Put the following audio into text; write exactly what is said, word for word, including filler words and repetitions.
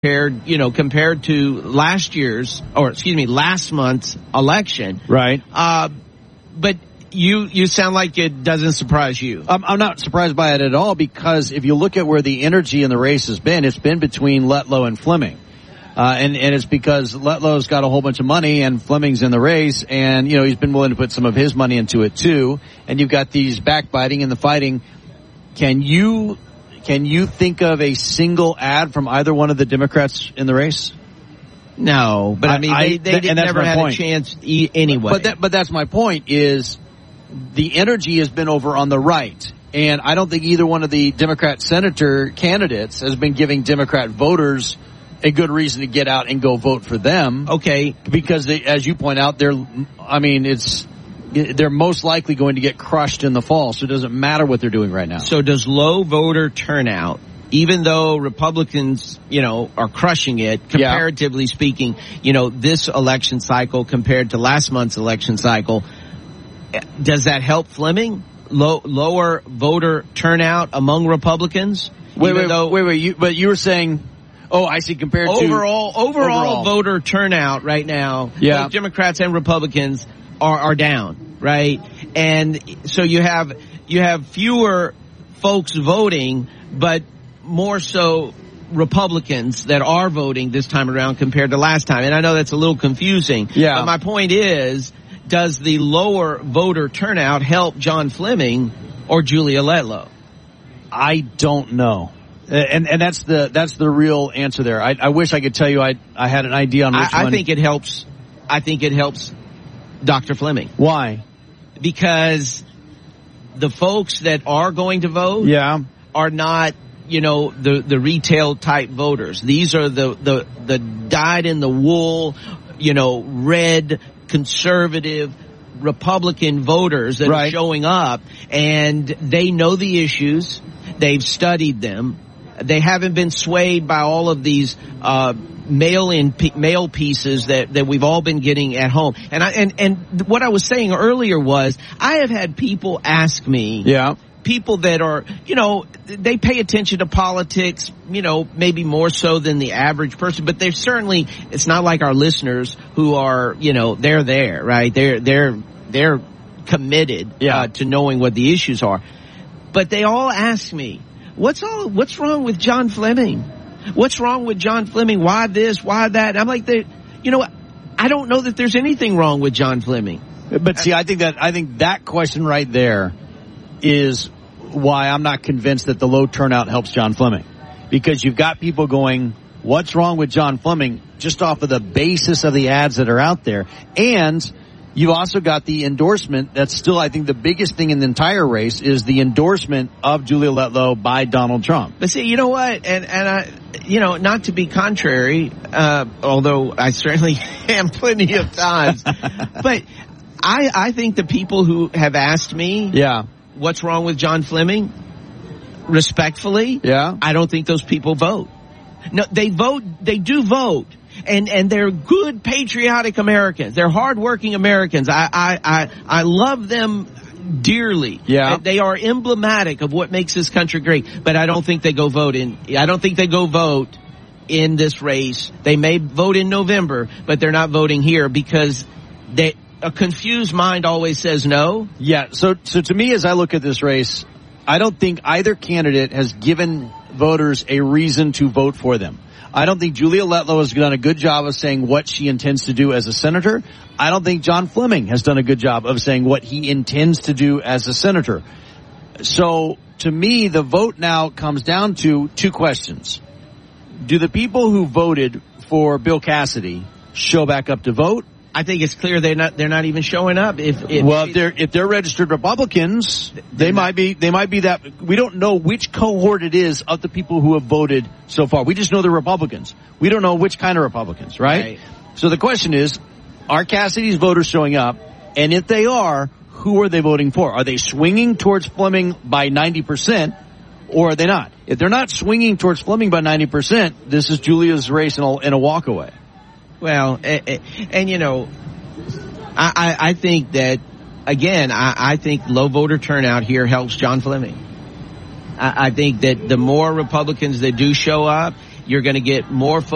compared, you know, compared to last year's, or excuse me, last month's election. Right. Uh, but you you sound like it doesn't surprise you. I'm, I'm not surprised by it at all, because if you look at where the energy in the race has been, it's been between Letlow and Fleming. Uh, and, and it's because Letlow's got a whole bunch of money and Fleming's in the race, and, you know, he's been willing to put some of his money into it too. And you've got these backbiting and the fighting. Can you, can you think of a single ad from either one of the Democrats in the race? No, but I, I mean, they, they th- did, never had point. a chance e- anyway. But that, but that's my point, is the energy has been over on the right. And I don't think either one of the Democrat senator candidates has been giving Democrat voters a good reason to get out and go vote for them. Okay. Because they, as you point out, they're, I mean, it's, they're most likely going to get crushed in the fall, so it doesn't matter what they're doing right now. So does low voter turnout, even though Republicans, you know, are crushing it, comparatively yeah. speaking, you know, this election cycle compared to last month's election cycle, does that help Fleming? Low, lower voter turnout among Republicans? Wait, even wait, though wait, wait, you, but you were saying, oh, I see, compared overall, to overall, overall voter turnout right now, yeah. both Democrats and Republicans are, are down, right? And so you have, you have fewer folks voting, but more so Republicans that are voting this time around compared to last time. And I know that's a little confusing. Yeah. But my point is, does the lower voter turnout help John Fleming or Julia Letlow? I don't know. And and that's the that's the real answer there. I, I wish I could tell you I I had an idea on which I, one. I think it helps. I think it helps Doctor Fleming. Why? Because the folks that are going to vote yeah. are not, you know, the the retail type voters. These are the the the dyed in the wool, you know, red conservative Republican voters that right. are showing up, and they know the issues. They've studied them. They haven't been swayed by all of these uh mail-in mail pieces that that we've all been getting at home. And I and and what I was saying earlier was, I have had people ask me, yeah, people that are, you know, they pay attention to politics, you know, maybe more so than the average person, but they're certainly, it's not like our listeners who are, you know, they're there, right? They're they're they're committed yeah. uh, to knowing what the issues are. But they all ask me, what's all, what's wrong with John Fleming? What's wrong with John Fleming? Why this? Why that? And I'm like, you know, I don't know that there's anything wrong with John Fleming. But see, I think that, I think that question right there is why I'm not convinced that the low turnout helps John Fleming. Because you've got people going, what's wrong with John Fleming? Just off of the basis of the ads that are out there. And you've also got the endorsement. That's still, I think, the biggest thing in the entire race is the endorsement of Julia Letlow by Donald Trump. But see, you know what? And, and I, you know, not to be contrary, uh, although I certainly am plenty of times, but I, I think the people who have asked me, yeah, what's wrong with John Fleming, respectfully, yeah, I don't think those people vote. No, they vote, they do vote. And, and they're good, patriotic Americans. They're hardworking Americans. I, I, I, I love them dearly. Yeah. They are emblematic of what makes this country great. But I don't think they go vote in, I don't think they go vote in this race. They may vote in November, but they're not voting here because they, a confused mind always says no. Yeah. So, so to me, as I look at this race, I don't think either candidate has given voters a reason to vote for them. I don't think Julia Letlow has done a good job of saying what she intends to do as a senator. I don't think John Fleming has done a good job of saying what he intends to do as a senator. So, to me, the vote now comes down to two questions. Do the people who voted for Bill Cassidy show back up to vote? I think it's clear they're not, they're not even showing up. If, if well, if they're, if they're registered Republicans, they might be, they might be that, we don't know which cohort it is of the people who have voted so far. We just know they're Republicans. We don't know which kind of Republicans, right? Right. So the question is, are Cassidy's voters showing up? And if they are, who are they voting for? Are they swinging towards Fleming by ninety percent? Or are they not? If they're not swinging towards Fleming by ninety percent, this is Julia's race in a, in a walkaway. Well, and, and you know, I, I, I think that, again, I, I think low voter turnout here helps John Fleming. I, I think that the more Republicans that do show up, you're going to get more folks